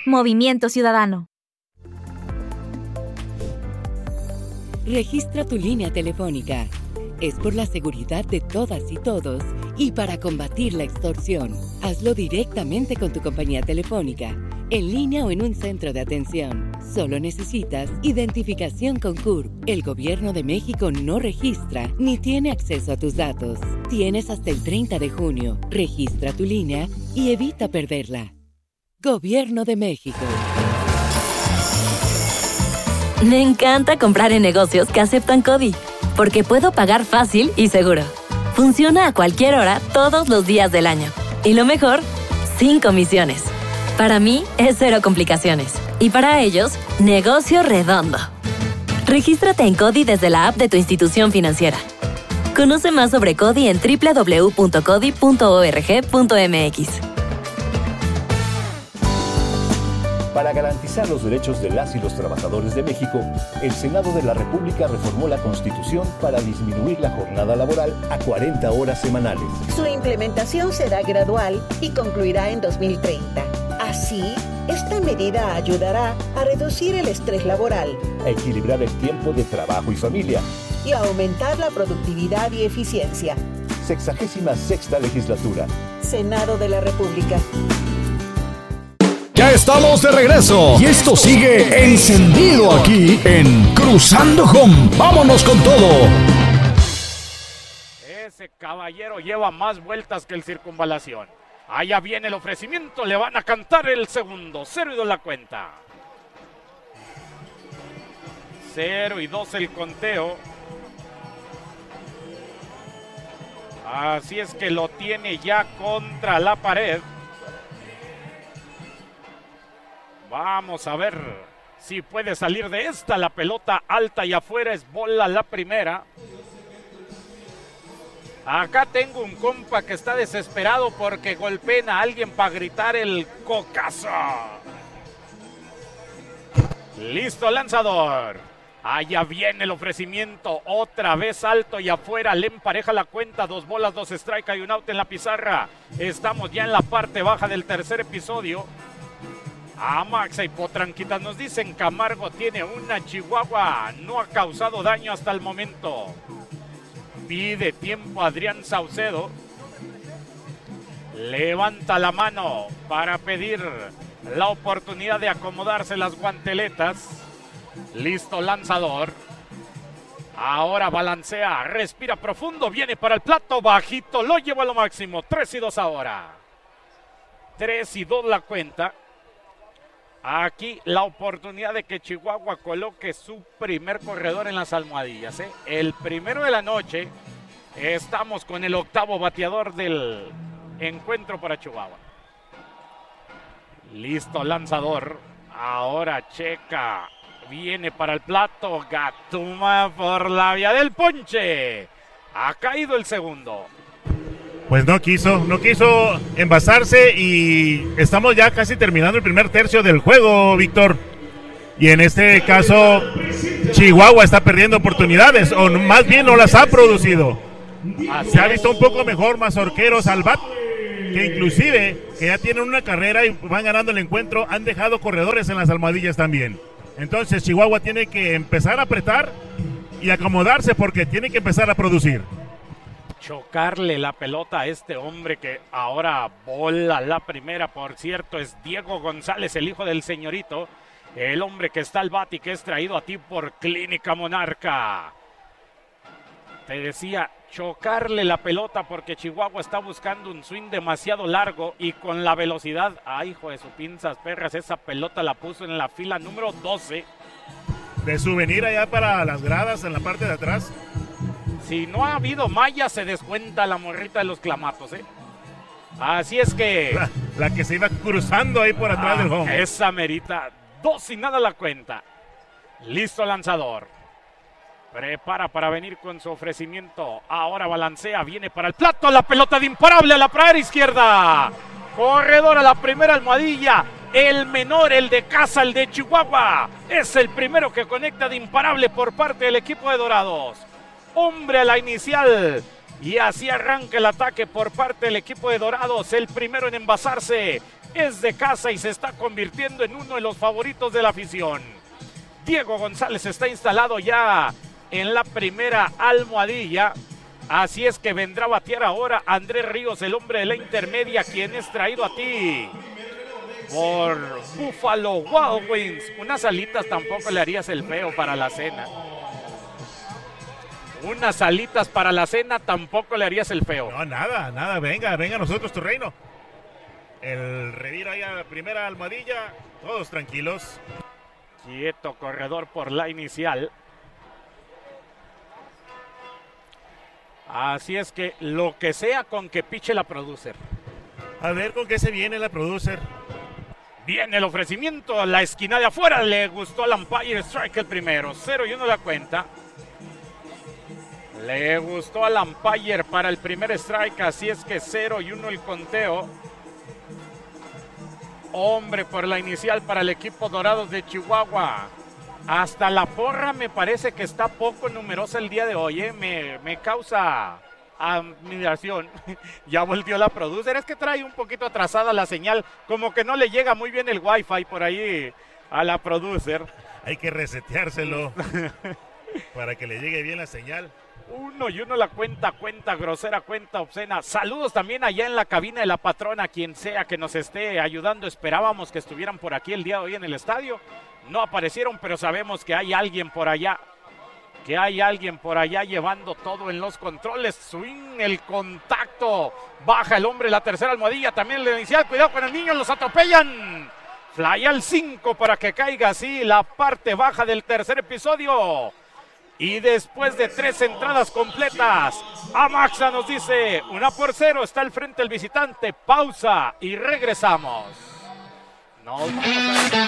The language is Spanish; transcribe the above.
Movimiento Ciudadano. Registra tu línea telefónica. Es por la seguridad de todas y todos y para combatir la extorsión. Hazlo directamente con tu compañía telefónica, en línea o en un centro de atención. Solo necesitas identificación con CURP. El Gobierno de México no registra ni tiene acceso a tus datos. Tienes hasta el 30 de junio. Registra tu línea y evita perderla. Gobierno de México. Me encanta comprar en negocios que aceptan CODI, porque puedo pagar fácil y seguro. Funciona a cualquier hora, todos los días del año. Y lo mejor, sin comisiones. Para mí, es cero complicaciones. Y para ellos, negocio redondo. Regístrate en CODI desde la app de tu institución financiera. Conoce más sobre CODI en www.codi.org.mx. Para garantizar los derechos de las y los trabajadores de México, el Senado de la República reformó la Constitución para disminuir la jornada laboral a 40 horas semanales. Su implementación será gradual y concluirá en 2030. Así, esta medida ayudará a reducir el estrés laboral, a equilibrar el tiempo de trabajo y familia y a aumentar la productividad y eficiencia. 66ª legislatura. Senado de la República. Ya estamos de regreso y esto sigue encendido aquí en Cruzando Home. ¡Vámonos con todo! Ese caballero lleva más vueltas que el circunvalación. Allá viene el ofrecimiento, le van a cantar el segundo. 0-2 la cuenta. 0-2 el conteo. Así es que lo tiene ya contra la pared. Vamos a ver si puede salir de esta. La pelota alta y afuera, es bola la primera. Acá tengo un compa que está desesperado porque golpeen a alguien para gritar el cocazo. Listo, lanzador. Allá viene el ofrecimiento, otra vez alto y afuera, le empareja la cuenta, 2 bolas, 2 strike y un out en la pizarra. Estamos ya en la parte baja del tercer episodio. Maxa y Potranquitas nos dicen, Camargo tiene una Chihuahua, no ha causado daño hasta el momento. Pide tiempo Adrián Saucedo. Levanta la mano para pedir la oportunidad de acomodarse las guanteletas. Listo, lanzador. Ahora balancea, respira profundo, viene para el plato, bajito, lo lleva a lo máximo. 3-2 ahora. 3-2 la cuenta. Aquí la oportunidad de que Chihuahua coloque su primer corredor en las almohadillas, ¿eh? El primero de la noche. Estamos con el octavo bateador del encuentro para Chihuahua. Listo, lanzador. Ahora checa. Viene para el plato. Gatuma por la vía del ponche. Ha caído el segundo. Pues no quiso envasarse y estamos ya casi terminando el primer tercio del juego, Víctor. Y en este caso, Chihuahua está perdiendo oportunidades, o más bien no las ha producido. Se ha visto un poco mejor Mazorqueros al bat, que inclusive, que ya tienen una carrera y van ganando el encuentro, han dejado corredores en las almohadillas también. Entonces Chihuahua tiene que empezar a apretar y acomodarse porque tiene que empezar a producir. Chocarle la pelota a este hombre que ahora bola la primera, por cierto, es Diego González, el hijo del señorito, el hombre que está al bate y que es traído a ti por Clínica Monarca. Te decía, chocarle la pelota porque Chihuahua está buscando un swing demasiado largo y con la velocidad, ay, hijo de sus pinzas perras, esa pelota la puso en la fila número 12. De souvenir allá para las gradas en la parte de atrás. Si no ha habido malla, se descuenta la morrita de los clamatos, ¿eh? Así es que... La que se iba cruzando ahí por atrás del home. Esa merita. 2-0 la cuenta. Listo, lanzador. Prepara para venir con su ofrecimiento. Ahora balancea, viene para el plato. La pelota de imparable a la pradera izquierda. Corredor a la primera almohadilla. El menor, el de casa, el de Chihuahua. Es el primero que conecta de imparable por parte del equipo de Dorados. Hombre a la inicial y así arranca el ataque por parte del equipo de Dorados, el primero en envasarse. es de casa y se está convirtiendo en uno de los favoritos de la afición. Diego González está instalado ya en la primera almohadilla. Así es que vendrá a batear ahora Andrés Ríos, el hombre de la intermedia, quien es traído a ti por Buffalo Wild Wings. Unas alitas tampoco le harías el feo para la cena. Unas alitas para la cena tampoco le harías el feo. No, nada, venga a nosotros tu reino. El reviro ahí a la primera almohadilla, todos tranquilos. Quieto, corredor por la inicial. Así es que lo que sea con que piche la producer. A ver con qué se viene la producer. Viene el ofrecimiento, la esquina de afuera, le gustó al umpire, strike el primero, 0-1 la cuenta. Le gustó al umpire para el primer strike, así es que 0-1 el conteo. Hombre por la inicial para el equipo Dorados de Chihuahua. Hasta la porra me parece que está poco numerosa el día de hoy, me causa admiración. Ya volteó la producer, es que trae un poquito atrasada la señal, como que no le llega muy bien el wifi por ahí a la producer. Hay que reseteárselo para que le llegue bien la señal. 1-1 la cuenta grosera, cuenta obscena. Saludos también allá en la cabina de la patrona, quien sea que nos esté ayudando. Esperábamos que estuvieran por aquí el día de hoy en el estadio. No aparecieron, pero sabemos que hay alguien por allá. Llevando todo en los controles. Swing, el contacto. Baja el hombre, la tercera almohadilla. También el inicial. Cuidado con el niño, los atropellan. Fly al 5 para que caiga así la parte baja del tercer episodio. Y después de 3 entradas completas, Amaxa nos dice 1-0, está al frente el visitante. Pausa y regresamos. Nos vamos a...